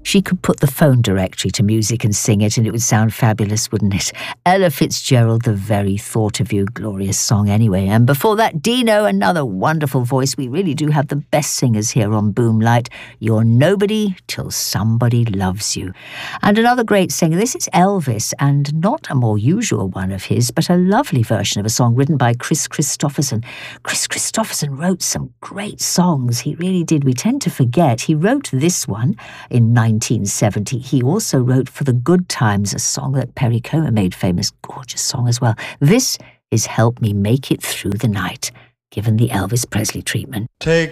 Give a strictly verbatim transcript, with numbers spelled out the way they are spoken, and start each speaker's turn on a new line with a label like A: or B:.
A: She could put the phone directory to music and sing it, and it would sound fabulous, wouldn't it? Ella Fitzgerald, The Very Thought of You, glorious song anyway. And before that, Dino, another wonderful voice. We really do have the best singers here on Boomlight. You're nobody till somebody loves you. And another great singer, this is Elvis, and not a more usual one of his, but a lovely version of a song written by Chris Christopherson. Chris Christopherson wrote some great songs. He really did. We tend to forget. He wrote this one in nineteen seventy. He also wrote For the Good Times, a song that Perry Como made famous. Gorgeous song as well. This is Help Me Make It Through the Night, given the Elvis Presley treatment.
B: Take